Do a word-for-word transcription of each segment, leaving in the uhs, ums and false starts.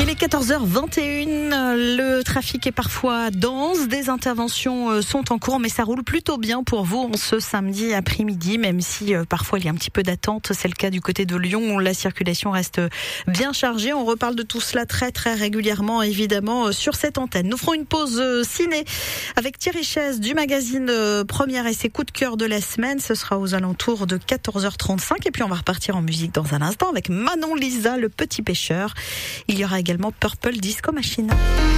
Il est quatorze heures vingt et une, le trafic est parfois dense, des interventions sont en cours, mais ça roule plutôt bien pour vous en ce samedi après-midi, même si euh, parfois il y a un petit peu d'attente. C'est le cas du côté de Lyon, où la circulation reste bien chargée. On reparle de tout cela très très régulièrement, évidemment, sur cette antenne. Nous ferons une pause ciné avec Thierry Chaise du magazine Première et ses coups de cœur de la semaine. Ce sera aux alentours de quatorze heures trente-cinq, et puis on va repartir en musique dans un instant avec Manon Lisa, le petit pêcheur. Il y aura également Purple Disco Machine.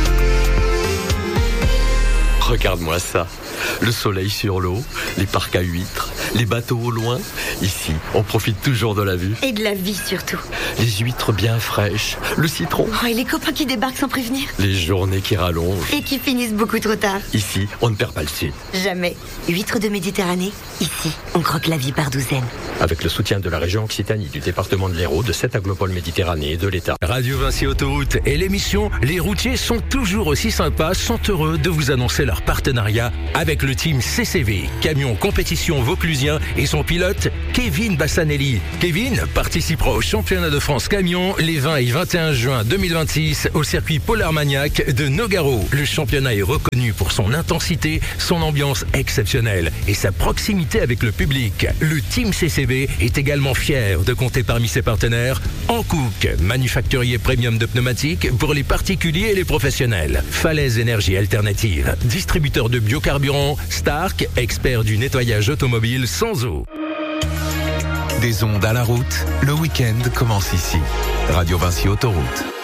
Regarde-moi ça, le soleil sur l'eau, les parcs à huîtres, les bateaux au loin. Ici, on profite toujours de la vue. Et de la vie surtout. Les huîtres bien fraîches, le citron. Oh, et les copains qui débarquent sans prévenir. Les journées qui rallongent. Et qui finissent beaucoup trop tard. Ici, on ne perd pas le sud. Jamais. Huîtres de Méditerranée, ici, on croque la vie par douzaines. Avec le soutien de la région Occitanie, du département de l'Hérault, de sept aglopoles Méditerranée et de l'État. Radio Vinci Autoroute et l'émission Les routiers sont toujours aussi sympas, sont heureux de vous annoncer leur partenariat avec le team C C V, camion compétition vauclusien, et son pilote Kevin Bassanelli. Kevin participera au championnat de France camion les vingt et vingt et un juin deux mille vingt-six au circuit Polar Maniac de Nogaro. Le championnat est reconnu pour son intensité, son ambiance exceptionnelle et sa proximité avec le public. Le team C C V est également fier de compter parmi ses partenaires Hankook, manufacturier premium de pneumatiques pour les particuliers et les professionnels. Falaise Énergie Alternative, distributeur de biocarburant. Stark, expert du nettoyage automobile sans eau. Des ondes à la route, le week-end commence ici. Radio Vinci Autoroute.